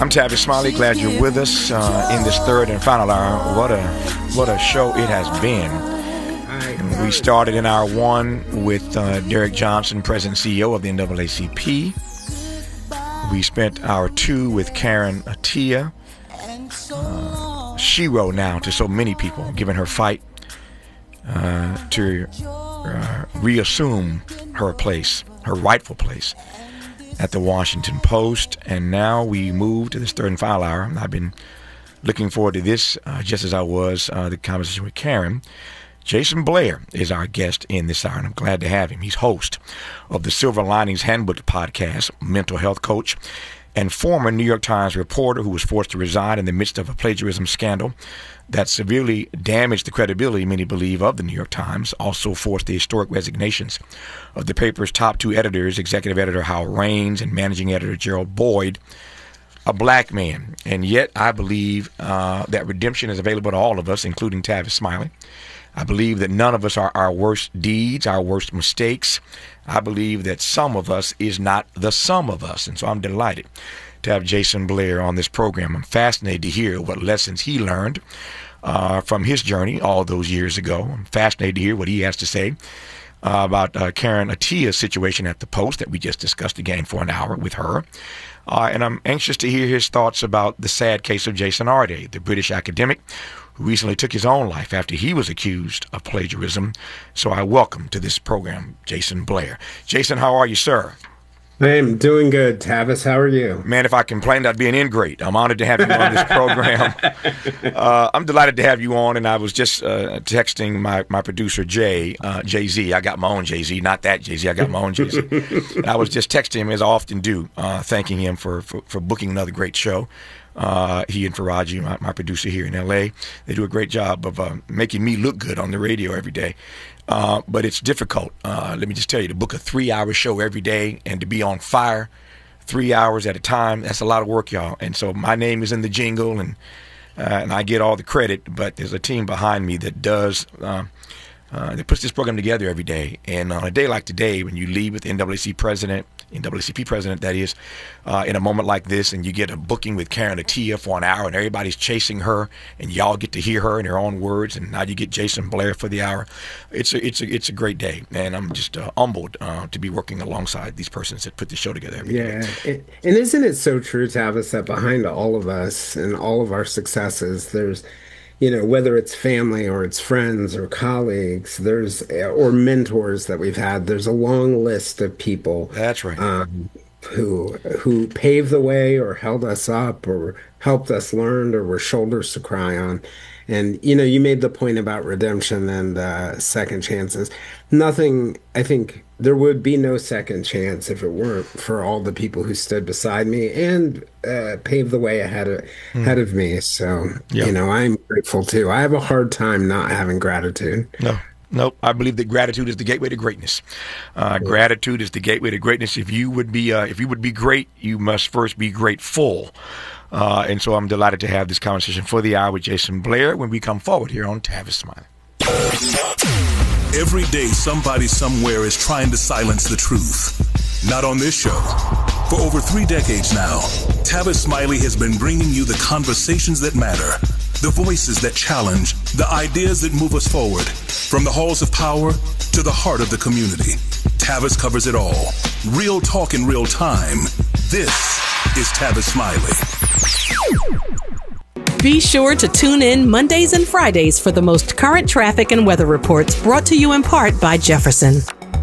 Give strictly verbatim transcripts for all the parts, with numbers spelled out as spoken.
I'm Tavis Smiley. Glad you're with us uh, in this third and final hour. What a what a show it has been. We started in hour one with uh, Derek Johnson, President and C E O of the N double A C P. We spent hour two with Karen Attiah, uh, shero now to so many people, given her fight uh, to uh, reassume her place, her rightful place at the Washington Post. And now we move to this third and final hour. I've been looking forward to this uh, just as I was uh, the conversation with Karen. Jason Blair is our guest in this hour, and I'm glad to have him. He's host of the Silver Linings Handbook podcast, mental health coach, and former New York Times reporter who was forced to resign in the midst of a plagiarism scandal that severely damaged the credibility, many believe, of the New York Times, also forced the historic resignations of the paper's top two editors, executive editor Hal Raines and managing editor Gerald Boyd, a black man. And yet I believe uh, that redemption is available to all of us, including Tavis Smiley. I believe that none of us are our worst deeds, our worst mistakes. I believe that some of us is not the sum of us. And so I'm delighted to have Jason Blair on this program. I'm fascinated to hear what lessons he learned uh, from his journey all those years ago. I'm fascinated to hear what he has to say uh, about uh, Karen Attiah's situation at the Post that we just discussed again for an hour with her. Uh, and I'm anxious to hear his thoughts about the sad case of Jason Arday, the British academic who recently took his own life after he was accused of plagiarism. So I welcome to this program Jason Blair. Jason, how are you, sir? I'm doing good, Tavis. How are you? Man, if I complained, I'd be an ingrate. I'm honored to have you on this program. uh, I'm delighted to have you on, and I was just uh, texting my, my producer, Jay, uh, Jay-Z. I got my own Jay-Z, not that Jay-Z. I got my own Jay-Z. I was just texting him, as I often do, uh, thanking him for, for, for booking another great show. Uh, he and Faraji, my, my producer here in L A, they do a great job of uh, making me look good on the radio every day. Uh, but it's difficult. Uh, let me just tell you, to book a three-hour show every day and to be on fire three hours at a time, that's a lot of work, y'all. And so my name is in the jingle, and uh, and I get all the credit, but there's a team behind me that does, uh, uh, that puts this program together every day. And on a day like today, when you leave with the N double A C president, N double A C P president, that is, uh, in a moment like this, and you get a booking with Karen Attiah for an hour, and everybody's chasing her, and y'all get to hear her in her own words, and now you get Jason Blair for the hour. It's a, it's a, it's a great day, and I'm just uh, humbled uh, to be working alongside these persons that put the show together every yeah. day. Yeah, and isn't it so true, Tavis, that behind all of us and all of our successes, there's, you know, whether it's family or it's friends or colleagues, there's or mentors that we've had, there's a long list of people. That's right. Um, who who paved the way or held us up or helped us learn or were shoulders to cry on. And, you know, you made the point about redemption and uh, second chances. Nothing, I think there would be no second chance if it weren't for all the people who stood beside me and uh, paved the way ahead of, mm. ahead of me. So, yep. you know, I'm grateful too. I have a hard time not having gratitude. No. Nope. I believe that gratitude is the gateway to greatness. Uh, yeah. Gratitude is the gateway to greatness. If you would be, uh, if you would be great, you must first be grateful. Uh, and so I'm delighted to have this conversation for the hour with Jason Blair when we come forward here on Tavis Smiley. Every day, somebody somewhere is trying to silence the truth. Not on this show. For over three decades now, Tavis Smiley has been bringing you the conversations that matter, the voices that challenge, the ideas that move us forward. From the halls of power to the heart of the community, Tavis covers it all. Real talk in real time. This is Tavis Smiley. Be sure to tune in Mondays and Fridays for the most current traffic and weather reports, brought to you in part by Jefferson.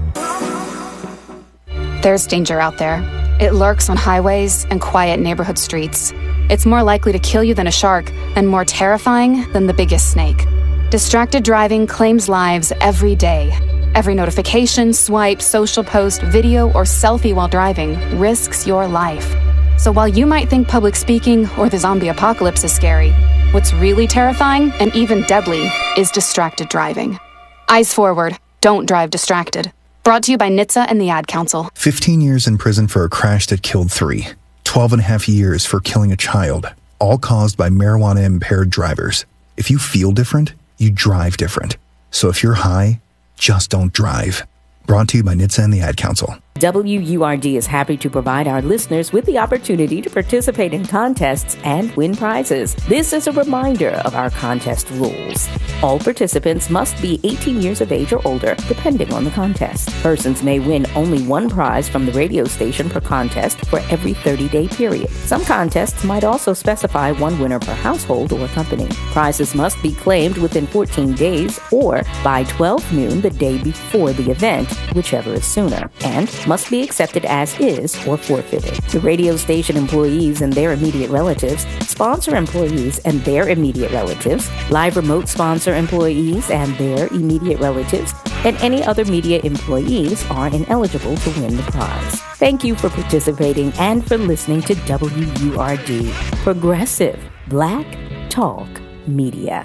There's danger out there. It lurks on highways and quiet neighborhood streets. It's more likely to kill you than a shark, and more terrifying than the biggest snake. Distracted driving claims lives every day. Every notification, swipe, social post, video, or selfie while driving risks your life. So while you might think public speaking or the zombie apocalypse is scary, what's really terrifying and even deadly is distracted driving. Eyes forward. Don't drive distracted. Brought to you by N H T S A and the Ad Council. fifteen years in prison for a crash that killed three. twelve and a half years for killing a child, all caused by marijuana-impaired drivers. If you feel different, you drive different. So if you're high, just don't drive. Brought to you by N H T S A and the Ad Council. W U R D is happy to provide our listeners with the opportunity to participate in contests and win prizes. This is a reminder of our contest rules. All participants must be eighteen years of age or older, depending on the contest. Persons may win only one prize from the radio station per contest for every thirty-day period. Some contests might also specify one winner per household or company. Prizes must be claimed within fourteen days or by twelve noon the day before the event, whichever is sooner, and must be accepted as is or forfeited. The radio station employees and their immediate relatives, sponsor employees and their immediate relatives, live remote sponsor employees and their immediate relatives, and any other media employees are ineligible to win the prize. Thank you for participating and for listening to W U R D, Progressive Black Talk Media.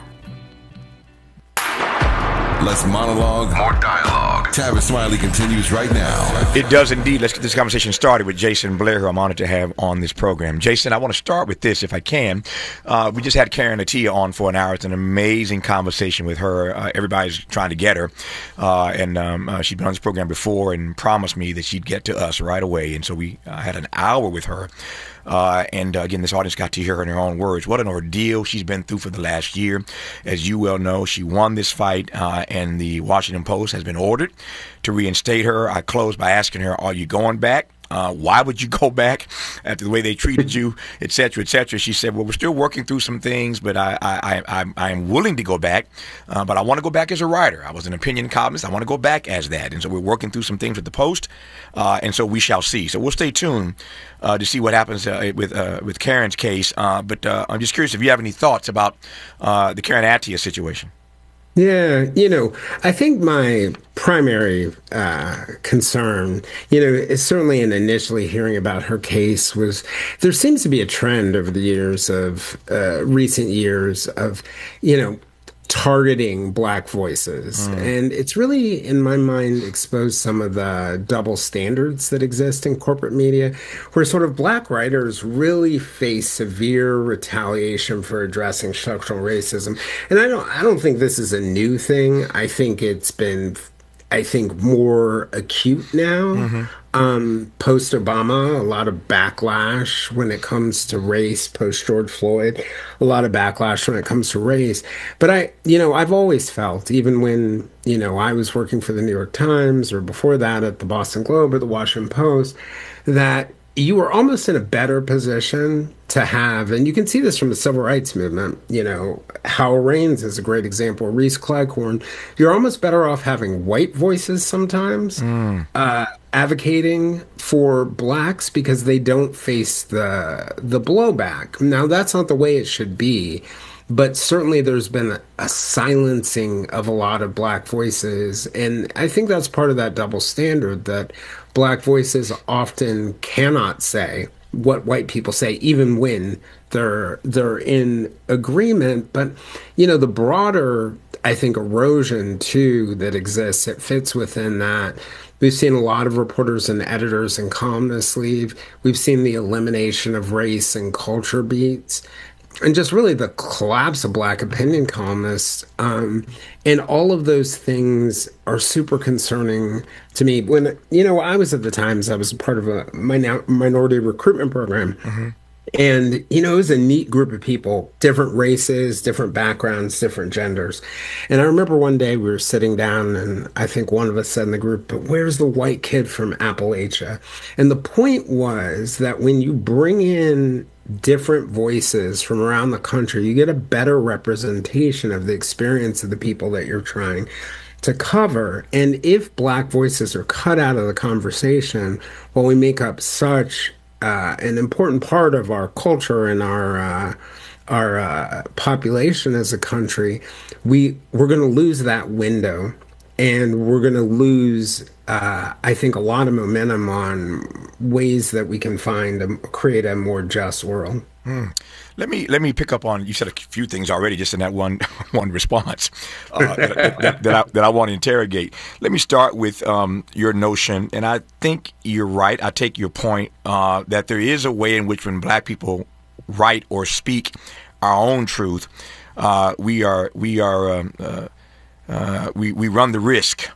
Less monologue, more dialogue. Tavis Smiley continues right now. It does indeed. Let's get this conversation started with Jason Blair, who I'm honored to have on this program. Jason, I want to start with this, if I can. Uh, we just had Karen Attiah on for an hour. It's an amazing conversation with her. Uh, everybody's trying to get her. Uh, and um, uh, she'd been on this program before and promised me that she'd get to us right away. And so we uh, had an hour with her. Uh, and uh, again, this audience got to hear her in her own words. What an ordeal she's been through for the last year. As you well know, she won this fight, uh, and the Washington Post has been ordered to reinstate her. I closed by asking her, are you going back? Uh, why would you go back after the way they treated you, et cetera, et cetera? She said, well, we're still working through some things, but I I, I, I am willing to go back, uh, but I want to go back as a writer. I was an opinion columnist. I want to go back as that. And so we're working through some things with the Post, uh, and so we shall see. So we'll stay tuned uh, to see what happens uh, with uh, with Karen's case. Uh, but uh, I'm just curious if you have any thoughts about uh, the Karen Attiah situation. Yeah, you know, I think my primary uh, concern, you know, is certainly in initially hearing about her case was there seems to be a trend over the years of uh, recent years of, you know, targeting Black voices. Mm. And it's really, in my mind, exposed some of the double standards that exist in corporate media, where sort of Black writers really face severe retaliation for addressing structural racism. And I don't I don't think this is a new thing. I think it's been, I think, more acute now. Mm-hmm. Um, post-Obama, a lot of backlash when it comes to race, post-George Floyd, a lot of backlash when it comes to race. But I, you know, I've always felt, even when, you know, I was working for the New York Times or before that at the Boston Globe or the Washington Post, that you were almost in a better position to have, and you can see this from the civil rights movement, you know, Howell Raines is a great example, Reese Cleghorn. You're almost better off having white voices sometimes mm. uh, advocating for Blacks because they don't face the the blowback. Now, that's not the way it should be, but certainly there's been a, a silencing of a lot of Black voices, and I think that's part of that double standard that Black voices often cannot say what white people say, even when they're they're in agreement. But, you know, the broader, I think, erosion, too, that exists, it fits within that. We've seen a lot of reporters and editors and columnists leave. We've seen the elimination of race and culture beats. And just really the collapse of Black opinion columnists. Um, and all of those things are super concerning to me. When, you know, I was at the Times, I was part of a min- minority recruitment program. Mm-hmm. And, you know, it was a neat group of people, different races, different backgrounds, different genders. And I remember one day we were sitting down and I think one of us said in the group, but where's the white kid from Appalachia? And the point was that when you bring in different voices from around the country, you get a better representation of the experience of the people that you're trying to cover. And if Black voices are cut out of the conversation, well, we make up such uh, an important part of our culture and our uh, our uh, population as a country, we we're going to lose that window, and we're going to lose, uh, I think, a lot of momentum on ways that we can find to create a more just world. Hmm. Let me let me pick up on, you said a few things already just in that one one response uh, that, that, that, I, that I want to interrogate. Let me start with um, your notion, and I think you're right. I take your point uh, that there is a way in which when Black people write or speak our own truth, uh, we are we are um, uh, uh, we we run the risk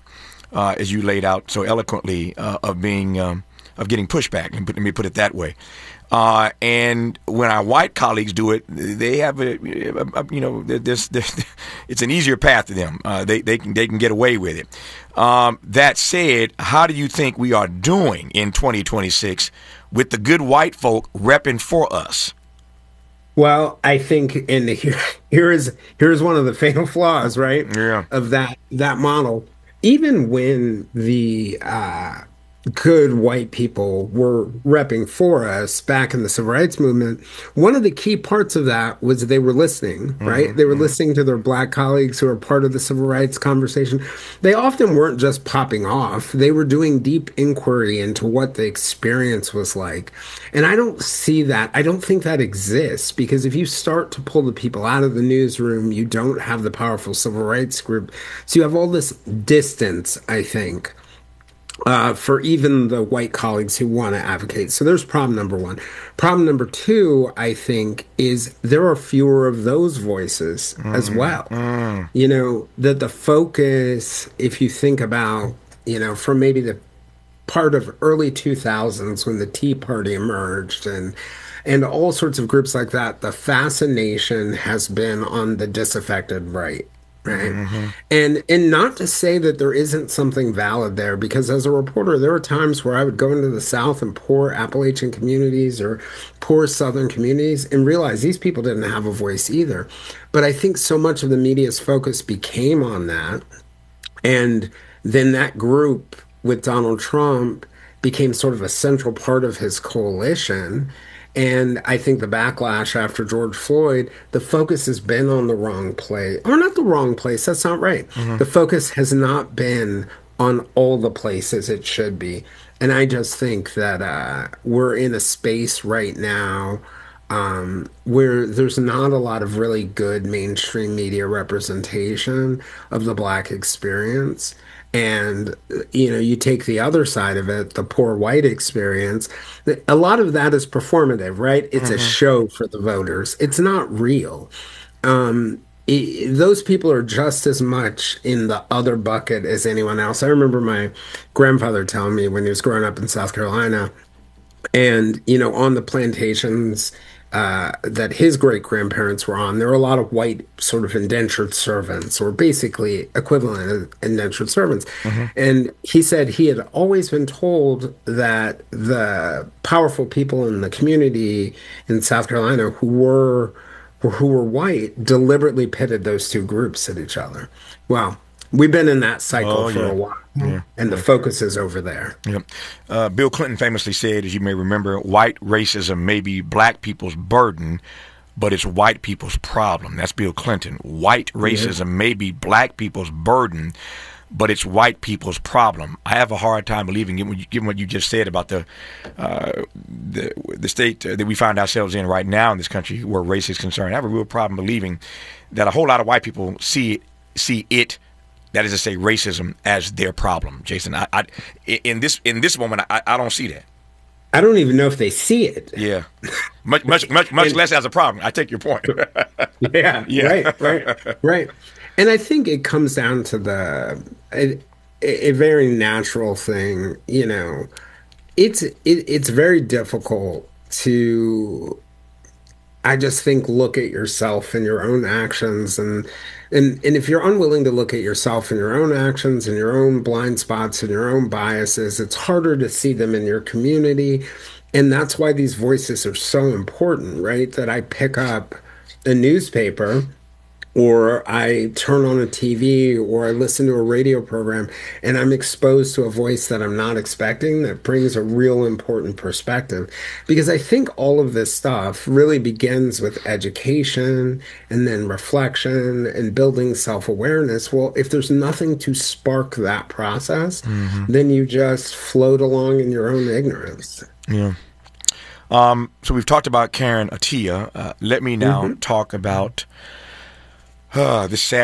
uh, as you laid out so eloquently, uh, of being um, of getting pushback. Let me put it that way. Uh, and when our white colleagues do it, they have a, a, a you know, this, this, it's an easier path to them. Uh, they they can they can get away with it. Um, that said, how do you think we are doing in twenty twenty-six with the good white folk repping for us? Well, I think, and here here is here's one of the fatal flaws, right? Yeah. Of that that model. Even when the uh, good white people were repping for us back in the civil rights movement, one of the key parts of that was they were listening, right? Mm-hmm. They were listening to their black colleagues who were part of the civil rights conversation. They often weren't just popping off. They were doing deep inquiry into what the experience was like. And I don't see that. I don't think that exists, because if you start to pull the people out of the newsroom, you don't have the powerful civil rights group. So you have all this distance, I think, Uh, for even the white colleagues who want to advocate. So there's problem number one. Problem number two, I think, is there are fewer of those voices mm, as well. Mm. You know, that the focus, if you think about, you know, from maybe the part of early two thousands when the Tea Party emerged and and all sorts of groups like that, the fascination has been on the disaffected right. Right. Mm-hmm. And and not to say that there isn't something valid there, because as a reporter, there were times where I would go into the South and poor Appalachian communities or poor Southern communities and realize these people didn't have a voice either. But I think so much of the media's focus became on that. And then that group with Donald Trump became sort of a central part of his coalition. And I think the backlash after George Floyd, the focus has been on the wrong place. Or not the wrong place, that's not right. Mm-hmm. The focus has not been on all the places it should be. And I just think that uh, we're in a space right now um, where there's not a lot of really good mainstream media representation of the Black experience. And, you know, you take the other side of it, the poor white experience, a lot of that is performative, right? It's mm-hmm. a show for the voters. It's not real. Um, it, those people are just as much in the other bucket as anyone else. I remember my grandfather telling me when he was growing up in South Carolina, and, you know, on the plantations Uh, that his great-grandparents were on, there were a lot of white sort of indentured servants, or basically equivalent of indentured servants. Mm-hmm. And he said he had always been told that the powerful people in the community in South Carolina who were who were white deliberately pitted those two groups at each other. Well, we've been in that cycle oh, for yeah. a while, yeah. and the yeah. focus is over there. Yeah. Uh, Bill Clinton famously said, as you may remember, white racism may be black people's burden, but it's white people's problem. That's Bill Clinton. White racism yeah. may be black people's burden, but it's white people's problem. I have a hard time believing, given what you, given what you just said about the, uh, the the state that we find ourselves in right now in this country where race is concerned. I have a real problem believing that a whole lot of white people see it, see it that is to say, racism as their problem, Jason. I, I in this in this moment, I, I don't see that. I don't even know if they see it. Yeah, much much much much and, less as a problem. I take your point. yeah, yeah, right, right, right. And I think it comes down to the a, a very natural thing. You know, it's it, it's very difficult to, I just think, look at yourself and your own actions, and and and if you're unwilling to look at yourself and your own actions and your own blind spots and your own biases, it's harder to see them in your community. And that's why these voices are so important, right? That I pick up a newspaper, or I turn on a T V, or I listen to a radio program, and I'm exposed to a voice that I'm not expecting that brings a real important perspective. Because I think all of this stuff really begins with education and then reflection and building self-awareness. Well, if there's nothing to spark that process, mm-hmm. then you just float along in your own ignorance. Yeah. Um, so we've talked about Karen Attiah. Uh, let me now mm-hmm. talk about Uh, this sad